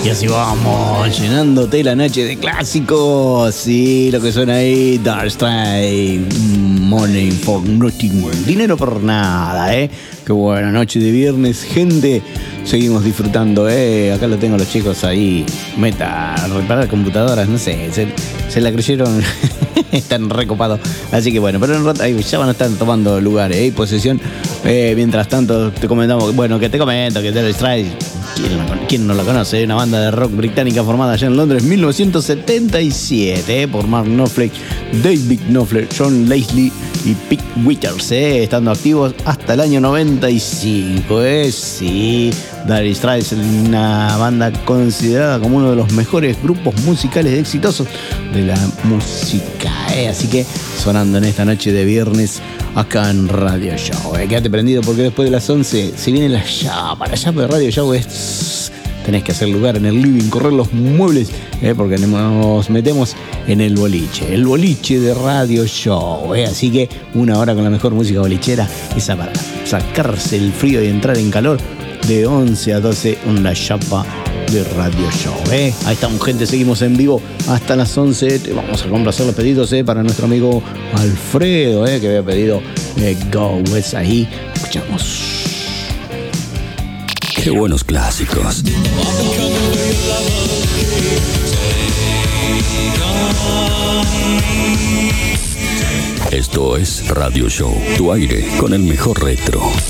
Y así vamos, llenándote la noche de clásicos. Sí, lo que suena ahí, Dark Strike, Money for Nothing, dinero por nada, ¿eh? Qué buena noche de viernes, gente. Seguimos disfrutando, ¿eh? Acá lo tengo los chicos ahí. Meta, reparar computadoras, no sé, se la creyeron. Están recopados. Así que bueno, pero en rato ahí ya van a estar tomando lugar, ¿eh? Posesión. Mientras tanto, te comentamos, bueno, que te comento que Dark Strike, ¿quién no la conoce? Una banda de rock británica formada allá en Londres en 1977 por Mark Knopfler, David Knopfler, John Leslie y Pete Withers, estando activos hasta el año 95. Sí, Dire Straits es una banda considerada como uno de los mejores grupos musicales exitosos de la música. Así que sonando en esta noche de viernes acá en Radio Show. Quédate prendido porque después de las 11 se viene la llama. La llama de Radio Show es... Tenés que hacer lugar en el living, correr los muebles, porque nos metemos en el boliche de Radio Show. Así que una hora con la mejor música bolichera, esa para sacarse el frío y entrar en calor de 11 a 12 en la chapa de Radio Show. Ahí estamos, gente, seguimos en vivo hasta las 11. Vamos a complacer los pedidos para nuestro amigo Alfredo, que había pedido Go West ahí. Escuchamos. Qué buenos clásicos. Esto es Radio Show, tu aire con el mejor retro.